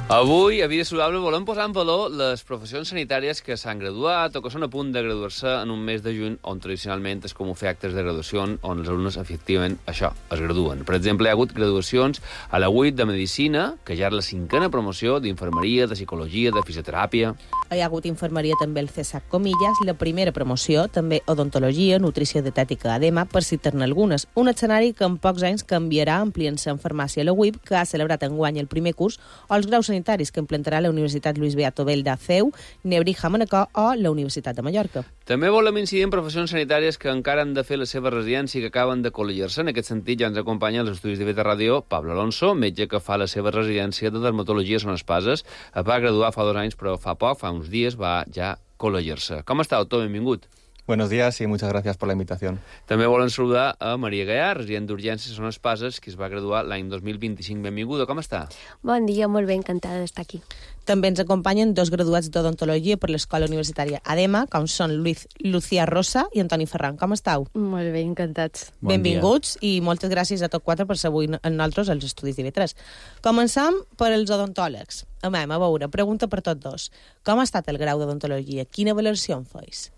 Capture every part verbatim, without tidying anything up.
Avui, a Vida Saludable, volem posar en valor les professions sanitàries que s'han graduat o que són a punt de graduar-se en un mes de juny, on tradicionalment és com fer actes de graduació on els alumnes, efectivament, això, es graduen. Per exemple, hi ha hagut graduacions a la U I T de Medicina, que ja és la cinquena promoció d'Infermeria, de Psicologia, de Fisioteràpia. Hi ha hagut Infermeria també el CESAC Comillas, la primera promoció, també Odontologia, Nutrició Dietètica a Dema, per citar-ne algunes. Un escenari que en pocs anys canviarà ampliant-se en farmàcia a la U I P, que ha celebrat enguany el primer curs, o els graus sanitaris que implantarà la Universitat Luis Beato Bell de Ceu, Nebrija Manacor o la Universitat de Mallorca. També volem incidir en professions sanitàries que encara han de fer la seva residència i que acaben de col·legiar-se. En aquest sentit ja ens acompanya als estudis de Beta Ràdio Pablo Alonso, metge que fa la seva residència de dermatologia a Son Espases. Es va graduar fa dos anys, però fa poc, fa uns dies, va ja col·legiar-se. Com està, doctor? Benvingut. Buenos días y muchas gracias por la invitación. També volem saludar a Maria Gaià, resident d'urgències a Son Espases, que es va graduar l'any dos mil vint-i-cinc. Benvinguda, com està? Bon dia, molt bé, encantada d'estar aquí. També ens acompanyen dos graduats d'odontologia per l'Escola Universitària Adema, com són Luis, Lucía Rosa i Antoni Ferran. Com estàu? Molt bé, encantats. Bon Benvinguts dia. I moltes gràcies a tots quatre per ser avui amb nosaltres als estudis d'I V tres. Comencem per als odontòlegs. Amem, a veure, pregunta per tots dos. Com ha estat el grau d'odontologia? Quina valoració en feis?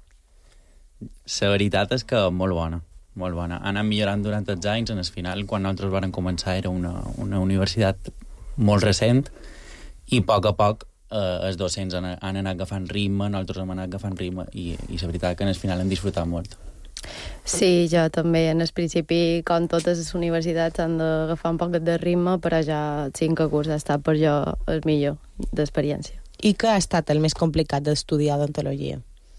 La veritat és que molt bona, molt bona. Ha anat millorant durant els anys. En el final, quan nosaltres vam començar, era una, una universitat molt recent i a poc a poc eh, els docents han, han anat agafant ritme, nosaltres hem anat agafant ritme i, i la veritat que en el final hem disfrutat molt. Sí, jo també. En el principi, com totes les universitats, han d'agafar un poc de ritme, però ja el cinquè curs ha estat per jo el millor d'experiència. I què ha estat el més complicat d'estudiar odontologia?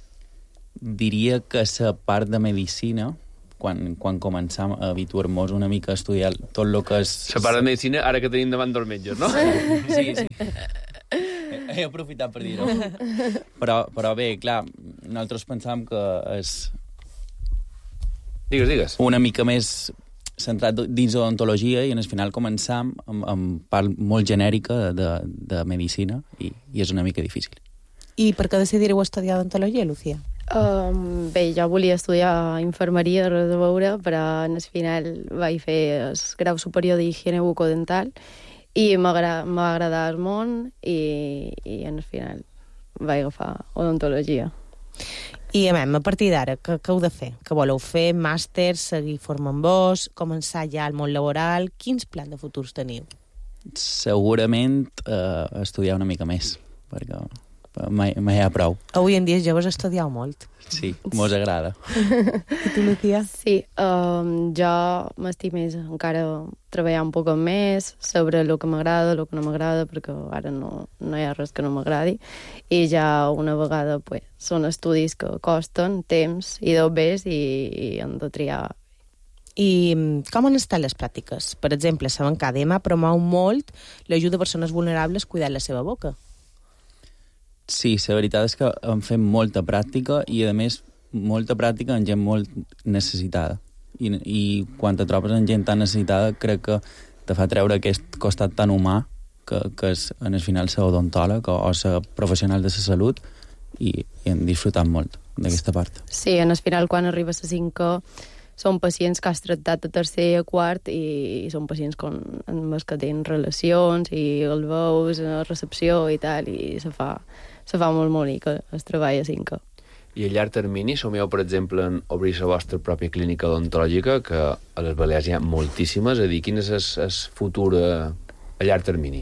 Diria que la part de medicina, quan, quan començam a habituar-nos una mica a estudiar tot el que és... La part de medicina, ara que tenim davant dels metges, no? Sí, sí. He, he aprofitat per dir-ho. Però, però bé, clar, nosaltres pensàvem que és... Digues, digues. Una mica més centrat dins d'odontologia i en el final començam amb, amb part molt genèrica de, de medicina i, i és una mica difícil. I per què decidireu estudiar odontologia, Lucía? Um, bé, jo volia estudiar infermeria, res a veure, però en el final vaig fer el grau superior d'higiene bucodental i m'ha agradat el món i, i en el final vaig agafar odontologia. I a, a partir d'ara, què, què heu de fer? Què voleu fer? Màsters, seguir formant-vos, començar ja al món laboral? Quins plans de futurs teniu? Segurament eh, estudiar una mica més, perquè mai, mai hi ha prou. Avui en dia els joves estudieu molt. Sí, mos agrada. I tu, Lucía? Sí, um, jo m'estic més encara treballar un poc més, saber el que m'agrada, el que no m'agrada, perquè ara no, no hi ha res que no m'agradi, i ja una vegada pues, són estudis que costen temps i deures i, i hem de triar. I com han estat les pràctiques? Per exemple, sabem que Adema promou molt l'ajuda a persones vulnerables cuidant la seva boca. Sí, la veritat és que hem fet molta pràctica i, a més, molta pràctica en gent molt necessitada. I, i quan te trobes en gent tan necessitada, crec que te fa treure aquest costat tan humà que, que és, en el final, ser odontòleg o, o ser professional de la salut i, i hem disfrutat molt d'aquesta part. Sí, en el final, quan arribes a cinquè, són pacients que has tractat a tercer i a quart i, i són pacients con, amb els que tenen relacions i el veus a recepció i tal, i se fa... se fa molt bonic el treball a cinquè. I a llarg termini somieu, per exemple, en obrir la vostra pròpia clínica odontològica, que a les Balears hi ha moltíssimes, és a dir, quin és el, el futur a, a llarg termini?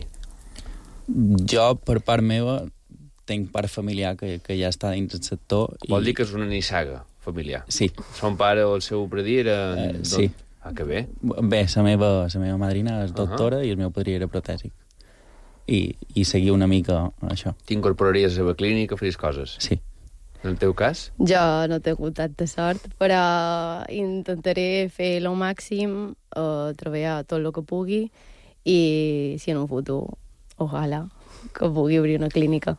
Jo, per part meva, tinc part familiar que, que ja està dins del sector. Vol i... dir que és una nissaga familiar? Sí. Son pare o el seu predí era... Uh, sí. Ah, que bé. Bé, la meva, la meva madrina és doctora uh -huh. i el meu padrí era protèsic. I, i seguir una mica això. T'incorporaries a la seva clínica, faries coses? Sí. En el teu cas? Jo no he tingut tanta sort, però intentaré fer el màxim, eh, treballar tot el que pugui i si en un futur, ojalà, que pugui obrir una clínica.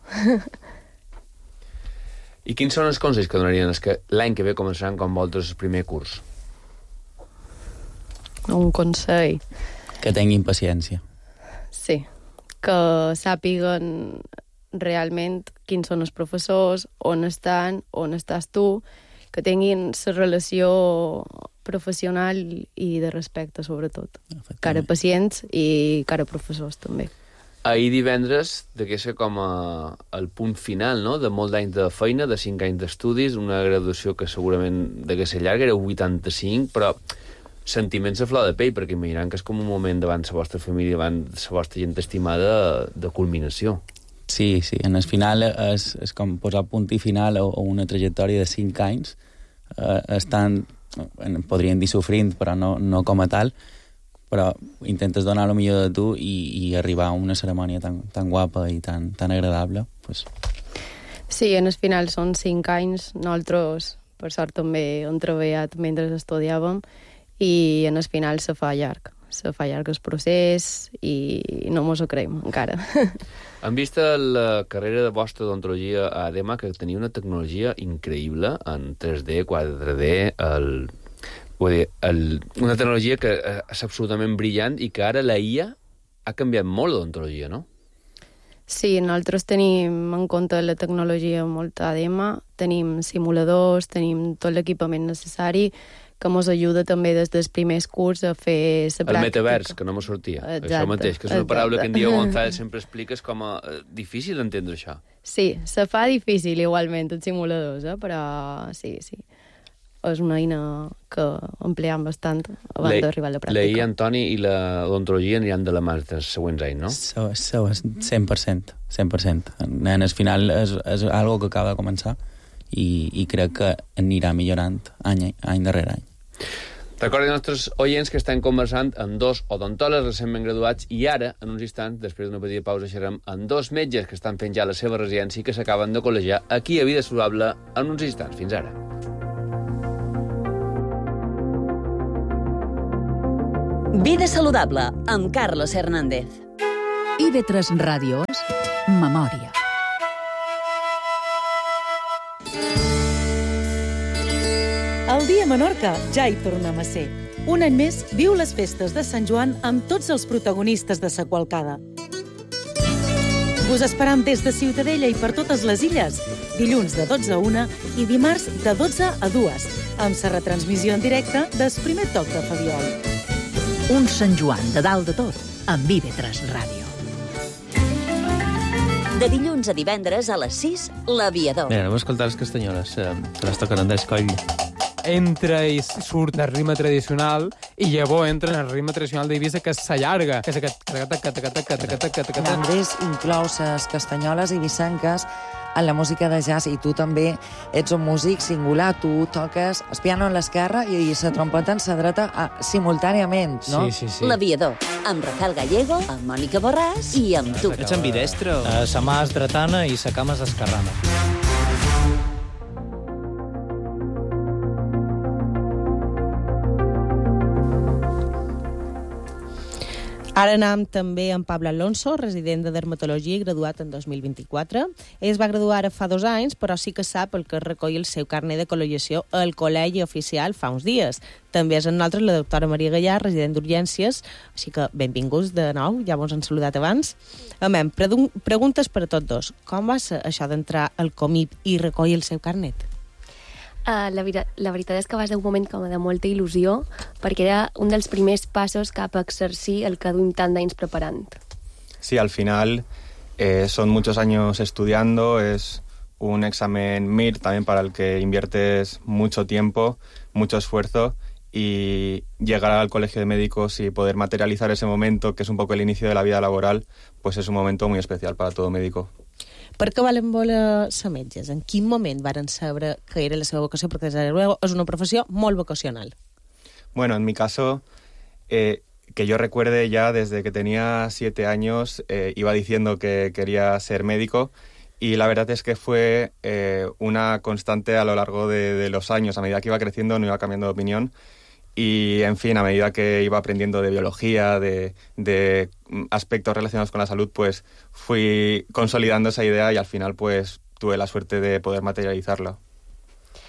I quins són els consells que donarien els que l'any que ve començaran com vosaltres el primer curs? Un consell? Que tinguin paciència. Sí. Que sàpiguen realment quins són els professors, on estan, on estàs tu, que tinguin la relació professional i de respecte, sobretot. Cara a pacients i cara a professors, també. Ahir divendres degué ser com a, el punt final, no?, de molt d'anys de feina, de cinc anys d'estudis, una graduació que segurament degué ser llarga, era vuitanta-cinc, però sentiments a flor de pell, perquè imaginaran que és com un moment davant la vostra família, davant la vostra gent estimada, de culminació. Sí, sí, en el final és, és com posar punt i final a, a una trajectòria de cinc anys, eh, estan, podríem dir sofrint, però no, no com a tal, però intentes donar el millor de tu i, i arribar a una cerimònia tan, tan guapa i tan, tan agradable. Pues. Sí, en el final són cinc anys. Nosaltres, per sort, també hem treballat mentre estudiàvem i en el final se fa llarg. Se fa llarg el procés i no mos ho creiem encara. Hem vist la carrera de vostra d'odontologia a ADEMA, que tenia una tecnologia increïble en tres D, quatre D, el... Vull dir, el, una tecnologia que és absolutament brillant i que ara la I A ha canviat molt l'odontologia, no? Sí, nosaltres tenim en compte la tecnologia molt a ADEMA, tenim simuladors, tenim tot l'equipament necessari que ens ajuda també des dels primers curs a fer la pràctica. El metavers, que no me sortia. Exacte, això mateix, que és una exacte. Paraula que en Diego González sempre expliques com a eh, difícil d'entendre això. Sí, se fa difícil igualment, els simuladors, eh? Però sí, sí. És una eina que empleam bastant abans d'arribar a la pràctica. La I A, Antoni, i l'odontologia aniran de la mà dels següents anys, no? So, so, cent per cent, cent per cent. En el final és, és algo que acaba de començar i, i crec que anirà millorant any, any darrere any. Recordin als nostres oients que estem conversant amb dos odontòlegs recentment graduats i ara, en uns instants, després d'una petita pausa, xerrem amb dos metges que estan fent ja la seva residència i que s'acaben de col·legiar aquí a Vida Saludable en uns instants. Fins ara. Vida Saludable, amb Carlos Hernández. I ve tres Ràdios, Memòria. El dia a Menorca ja hi tornem a ser. Un any més viu les festes de Sant Joan amb tots els protagonistes de sa qualcada. Us esperam des de Ciutadella i per totes les illes, dilluns de dotze a una i dimarts de dotze a dues, amb sa retransmissió en directe del primer toc de Fabiol. Un Sant Joan de dalt de tot, amb I ve tres Ràdio. De dilluns a divendres a les sis, l'Aviador. Mira, anem a escoltar les castanyoles, eh, que les toquen en d'escoll. Entra i surt el ritme tradicional i llavors entra en el ritme tradicional d'Eivissa, que s'allarga, que és aquest... Andrés inclou les castanyoles eivissenques en la música de jazz i tu també ets un músic singular, tu toques el piano en l'esquerra i la trompeta en la dreta simultàniament, no? Sí, sí, sí. L'Aviador, amb Rafael Gallego, amb Mònica Borràs i amb tu. Ets ambidestre? Uh, sa mà és dretana i sa cama és esquerrana. Ara anem també amb Pablo Alonso, resident de dermatologia i graduat en dos mil vint-i-quatre. Ell es va graduar ara fa dos anys, però sí que sap el que recull el seu carnet de col·legiació al col·legi oficial fa uns dies. També és amb nosaltres la doctora Maria Gallà, resident d'urgències, així que benvinguts de nou, ja vos han saludat abans. Amem, preguntes per a tots dos. Com va ser això d'entrar al Comip i recollir el seu carnet? Uh, la, vera, la veritat és que va ser un moment com de molta il·lusió, perquè era un dels primers passos cap a exercir el que duim tant d'anys preparant. Sí, al final eh, son muchos años estudiando, es un examen M I R también para el que inviertes mucho tiempo, mucho esfuerzo, y llegar al colegio de médicos y poder materializar ese momento, que es un poco el inicio de la vida laboral, pues es un momento muy especial para todo médico. Per què valen voler ser metges? En quin moment varen saber que era la seva vocació? Perquè desde luego és una professió molt vocacional. Bueno, en mi caso, eh, que yo recuerde ya desde que tenía siete años, eh, iba diciendo que quería ser médico, y la verdad es que fue eh, una constante a lo largo de, de los años. A medida que iba creciendo no iba cambiando de opinión. Y, en fin, a medida que iba aprendiendo de biología, de, de aspectos relacionados con la salud, pues fui consolidando esa idea y al final pues tuve la suerte de poder materializarla.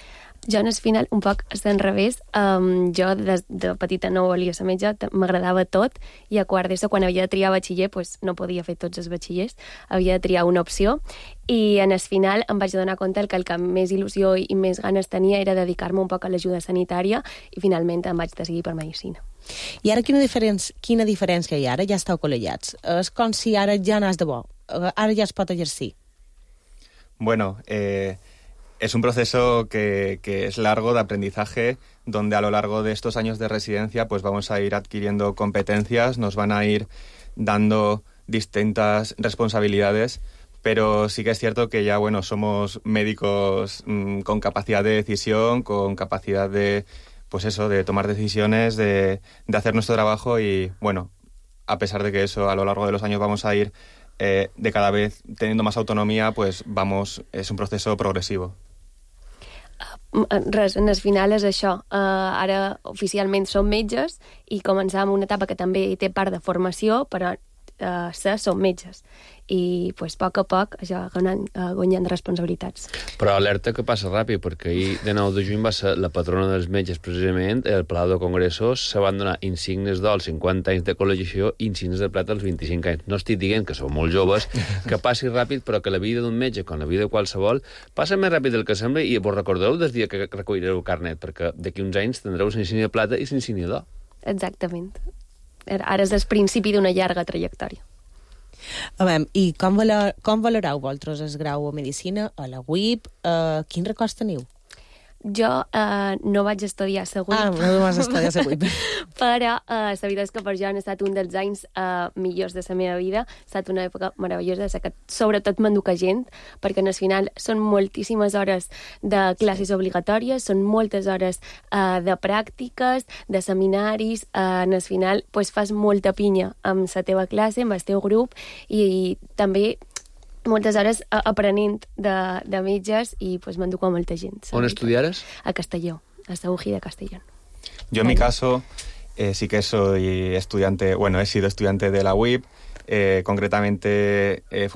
Jo, en el final, un poc és d'enrevés. Um, jo, de, de petita, no volia ser metge, m'agradava tot, i a quart d'ESO, quan havia de triar batxiller, pues, no podia fer tots els batxillers, havia de triar una opció, i en el final em vaig donar compte que el que més il·lusió i més ganes tenia era dedicar-me un poc a l'ajuda sanitària, i finalment em vaig decidir per medicina. I ara quina, diferenç, quina diferència hi ha? Ara ja esteu col·legiats. És com si ara ja n'has de bo. Ara ja es pot exercir. Bueno, eh... es un proceso que, que es largo de aprendizaje, donde a lo largo de estos años de residencia pues vamos a ir adquiriendo competencias, nos van a ir dando distintas responsabilidades, pero sí que es cierto que ya bueno somos médicos mmm, con capacidad de decisión, con capacidad de pues eso, de tomar decisiones, de, de hacer nuestro trabajo y bueno, a pesar de que eso a lo largo de los años vamos a ir eh, de cada vez teniendo más autonomía, pues vamos, es un proceso progresivo. Res, en el final és això. Uh, ara oficialment som metges i començàvem una etapa que també té part de formació, però uh, ser som metges. I pues, a poc a poc això guanyant, uh, guanyant responsabilitats. Però alerta que passa ràpid, perquè ahir de nou de juny va ser la patrona dels metges precisament, el Palau de Congressos se van donar insignes d'or als cinquanta anys de col·legiació i insignes de plata als vint-i-cinc anys. No estic dient que sou molt joves, que passi ràpid, però que la vida d'un metge, com la vida de qualsevol, passa més ràpid del que sembla, i vos recordeu del dia que recollireu el carnet, perquè d'aquí uns anys tindreu l'insignia de plata i l'insignia d'or. Exactament. Ara és el principi d'una llarga trajectòria. A veure, i com, valor, com valoreu vosaltres el grau a Medicina, a la U I P? Uh, quins records teniu? Jo uh, no vaig estudiar a la U I P. Ah, no vas estudiar a la U I P. Però uh, la veritat és que per jo han estat un dels anys uh, millors de la meva vida. Ha estat una època meravellosa, que sobretot m'enduca gent, perquè al final són moltíssimes hores de classes obligatòries, són moltes hores uh, de pràctiques, de seminaris, uh, al final pues, fas molta pinya amb la teva classe, amb el teu grup, i, i també moltes hores aprenent de, de metges i pues, m'enduco a molta gent. On estudiares? A Castelló, a la U J I de Castellón. Yo en mi caso eh, sí que soy estudiante, bueno, he sido estudiante de la U I P, eh, concretamente eh,